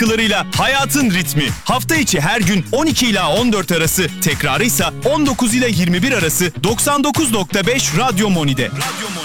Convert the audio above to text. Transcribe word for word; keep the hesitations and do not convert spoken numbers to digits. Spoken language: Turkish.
katkılarıyla hayatın ritmi. Hafta içi her gün on iki ila on dört arası, tekrarı ise on dokuz ile yirmi bir arası doksan dokuz nokta beş Radyo Moni'de. Radyo Moni.